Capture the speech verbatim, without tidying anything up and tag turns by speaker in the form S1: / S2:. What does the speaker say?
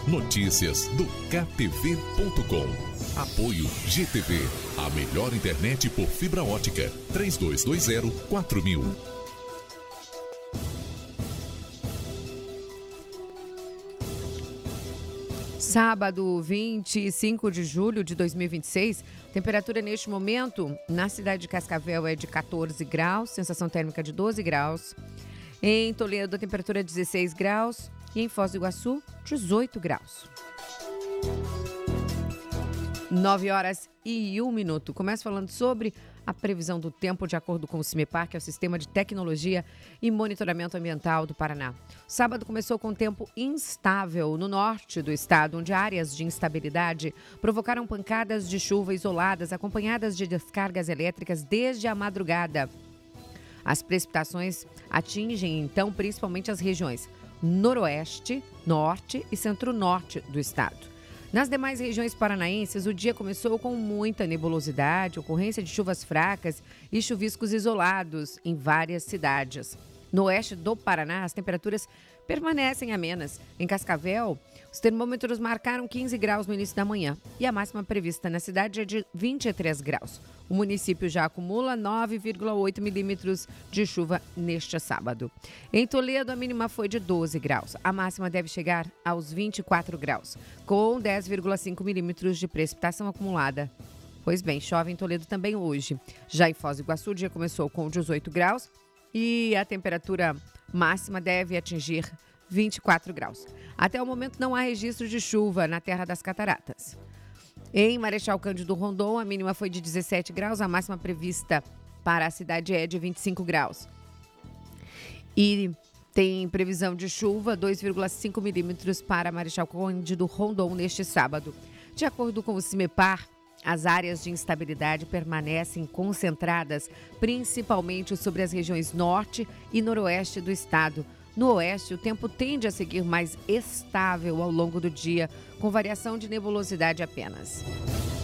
S1: Notícias do K T V ponto com. Apoio G T V, a melhor internet por fibra ótica. três dois dois zero quatro mil.
S2: Sábado, vinte e cinco de julho de dois mil e vinte e seis, temperatura neste momento na cidade de Cascavel é de quatorze graus, sensação térmica de doze graus. Em Toledo, a temperatura é dezesseis graus e em Foz do Iguaçu, dezoito graus. nove horas e um minuto. Começo falando sobre a previsão do tempo de acordo com o CIMEPAR, que é o Sistema de Tecnologia e Monitoramento Ambiental do Paraná. O sábado começou com tempo instável no norte do estado, onde áreas de instabilidade provocaram pancadas de chuva isoladas, acompanhadas de descargas elétricas desde a madrugada. As precipitações atingem, então, principalmente as regiões noroeste, norte e centro-norte do estado. Nas demais regiões paranaenses, o dia começou com muita nebulosidade, ocorrência de chuvas fracas e chuviscos isolados em várias cidades. No oeste do Paraná, as temperaturas permanecem amenas. Em Cascavel, os termômetros marcaram quinze graus no início da manhã e a máxima prevista na cidade é de vinte e três graus. O município já acumula nove vírgula oito milímetros de chuva neste sábado. Em Toledo, a mínima foi de doze graus. A máxima deve chegar aos vinte e quatro graus, com dez vírgula cinco milímetros de precipitação acumulada. Pois bem, chove em Toledo também hoje. Já em Foz do Iguaçu, o dia começou com dezoito graus e a temperatura máxima deve atingir vinte e quatro graus. Até o momento não há registro de chuva na Terra das Cataratas. Em Marechal Cândido Rondon, a mínima foi de dezessete graus, a máxima prevista para a cidade é de vinte e cinco graus. E tem previsão de chuva, dois vírgula cinco milímetros para Marechal Cândido Rondon neste sábado. De acordo com o CIMEPAR, as áreas de instabilidade permanecem concentradas principalmente sobre as regiões norte e noroeste do estado. No oeste, o tempo tende a seguir mais estável ao longo do dia, com variação de nebulosidade apenas.